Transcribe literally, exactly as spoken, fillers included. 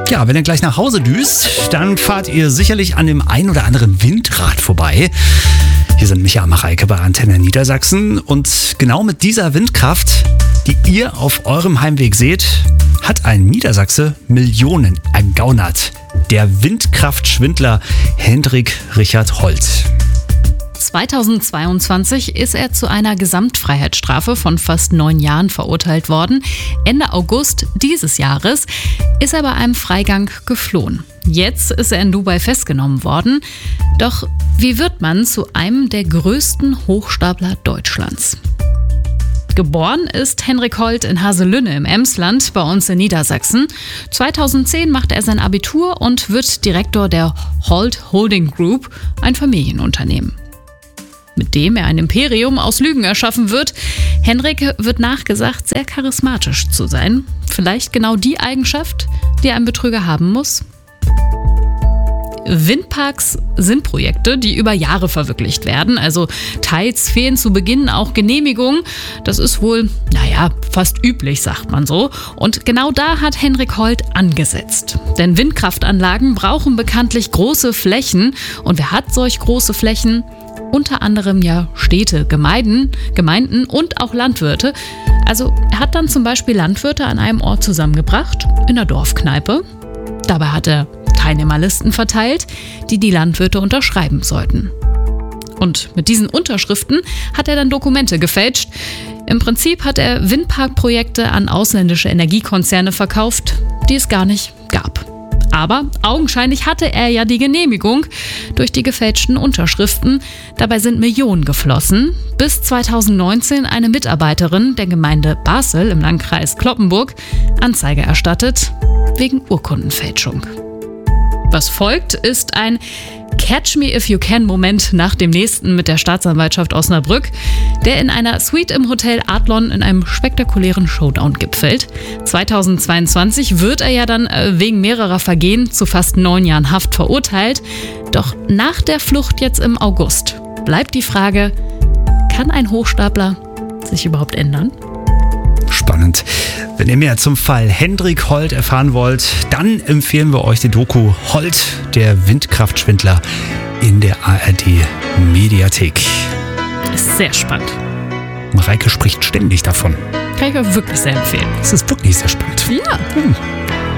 Ja, wenn ihr gleich nach Hause düst, dann fahrt ihr sicherlich an dem ein oder anderen Windrad vorbei. Hier sind Micha und Mareike bei Antenne Niedersachsen und genau mit dieser Windkraft, die ihr auf eurem Heimweg seht, hat ein Niedersachse Millionen ergaunert. Der Windkraftschwindler Hendrik Richard Holt. zweitausendzweiundzwanzig ist er zu einer Gesamtfreiheitsstrafe von fast neun Jahren verurteilt worden. Ende August dieses Jahres ist er bei einem Freigang geflohen. Jetzt ist er in Dubai festgenommen worden. Doch wie wird man zu einem der größten Hochstapler Deutschlands? Geboren ist Hendrik Holt in Haselünne im Emsland bei uns in Niedersachsen. zweitausendzehn macht er sein Abitur und wird Direktor der Holt Holding Group, ein Familienunternehmen, mit dem er ein Imperium aus Lügen erschaffen wird. Hendrik wird nachgesagt, sehr charismatisch zu sein. Vielleicht genau die Eigenschaft, die ein Betrüger haben muss. Windparks sind Projekte, die über Jahre verwirklicht werden. Also teils fehlen zu Beginn auch Genehmigungen. Das ist wohl, naja, fast üblich, sagt man so. Und genau da hat Hendrik Holt angesetzt. Denn Windkraftanlagen brauchen bekanntlich große Flächen. Und wer hat solch große Flächen? Unter anderem ja Städte, Gemeinden, Gemeinden und auch Landwirte. Also er hat dann zum Beispiel Landwirte an einem Ort zusammengebracht, in der Dorfkneipe. Dabei hat er Teilnehmerlisten verteilt, die die Landwirte unterschreiben sollten. Und mit diesen Unterschriften hat er dann Dokumente gefälscht. Im Prinzip hat er Windparkprojekte an ausländische Energiekonzerne verkauft, die es gar nicht gab. Aber augenscheinlich hatte er ja die Genehmigung durch die gefälschten Unterschriften. Dabei sind Millionen geflossen, bis zweitausendneunzehn eine Mitarbeiterin der Gemeinde Basel im Landkreis Cloppenburg Anzeige erstattet wegen Urkundenfälschung. Was folgt, ist ein Catch-me-if-you-can-Moment nach dem nächsten mit der Staatsanwaltschaft Osnabrück, der in einer Suite im Hotel Adlon in einem spektakulären Showdown gipfelt. zweitausendzweiundzwanzig wird er ja dann wegen mehrerer Vergehen zu fast neun Jahren Haft verurteilt. Doch nach der Flucht jetzt im August bleibt die Frage, kann ein Hochstapler sich überhaupt ändern? Spannend. Wenn ihr mehr zum Fall Hendrik Holt erfahren wollt, dann empfehlen wir euch die Doku Holt, der Windkraftschwindler, in der A R D-Mediathek. Ist sehr spannend. Mareike spricht ständig davon. Kann ich euch wirklich sehr empfehlen. Es ist wirklich sehr spannend. Ja. Hm.